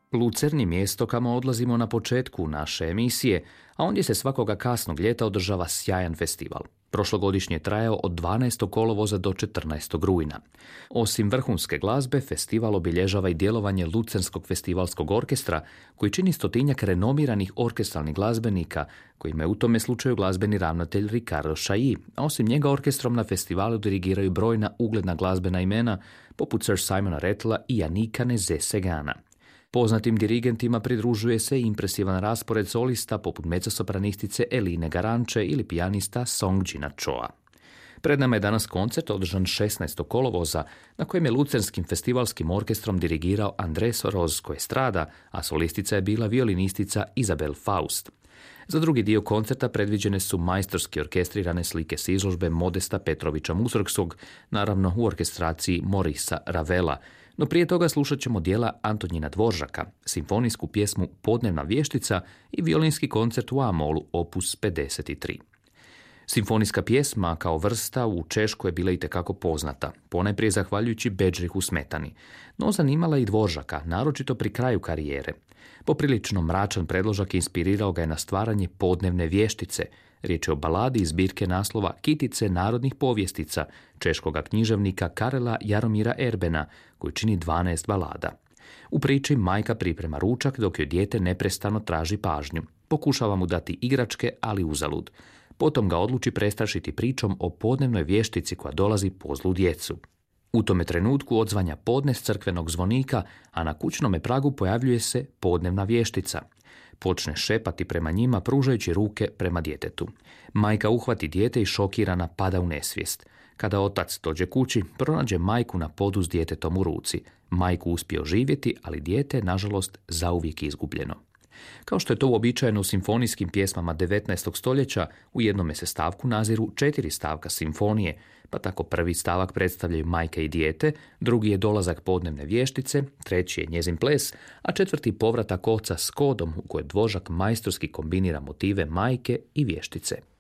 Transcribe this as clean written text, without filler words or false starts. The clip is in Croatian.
Lucern je mjesto kamo odlazimo na početku naše emisije, a ondje se svakoga kasnog ljeta održava sjajan festival. Prošlogodišnji je trajao od 12. kolovoza do 14. rujna. Osim vrhunske glazbe, festival obilježava i djelovanje Lucernskog festivalskog orkestra, koji čini 100-tinjak renomiranih orkestralnih glazbenika, kojima je u tome slučaju glazbeni ravnatelj Ricardo Chailly, a osim njega orkestrom na festivalu dirigiraju brojna ugledna glazbena imena, poput Sir Simona Rattlea i Yannicka Nézet-Ségana. Poznatim dirigentima pridružuje se i impresivan raspored solista poput mezzosopranistice Eline Garanče ili pijanista Song Jina Choa. Pred nama je danas koncert održan 16. kolovoza na kojem je Lucernskim festivalskim orkestrom dirigirao Andrés Orozco Estrada, a solistica je bila violinistica Isabel Faust. Za drugi dio koncerta predviđene su majstorski orkestrirane slike s izložbe Modesta Petrovića Mussorgskog, naravno u orkestraciji Maurice Ravela. No prije toga slušat ćemo dijela Antonina Dvoržaka, simfonijsku pjesmu Podnevna vještica i violinski koncert u A-molu opus 53. Simfonijska pjesma kao vrsta u Češkoj je bila itekako poznata, ponajprije zahvaljujući Bedřichu Smetani, no zanimala i Dvoržaka, naročito pri kraju karijere. Poprilično mračan predložak inspirirao ga je na stvaranje Podnevne vještice. Riječ je o baladi iz zbirke naslova Kitice narodnih povjestica češkoga književnika Karela Jaromira Erbena, koji čini 12 balada. U priči majka priprema ručak dok joj dijete neprestano traži pažnju. Pokušava mu dati igračke, ali uzalud. Potom ga odluči prestrašiti pričom o podnevnoj vještici koja dolazi po zlu djecu. U tome trenutku odzvanja podnes crkvenog zvonika, a na kućnome pragu pojavljuje se podnevna vještica. Počne šepati prema njima pružajući ruke prema djetetu. Majka uhvati dijete i šokirana pada u nesvijest. Kada otac dođe kući, pronađe majku na podu s djetetom u ruci. Majku uspije oživjeti, ali dijete je, nažalost, zauvijek izgubljeno. Kao što je to uobičajeno u simfonijskim pjesmama 19. stoljeća, u jednome se stavku naziru 4 stavka simfonije, pa tako prvi stavak predstavljaju majka i dijete, drugi je dolazak podnevne vještice, treći je njezin ples, a četvrti povratak oca s kodom u kojoj Dvoržak majstorski kombinira motive majke i vještice.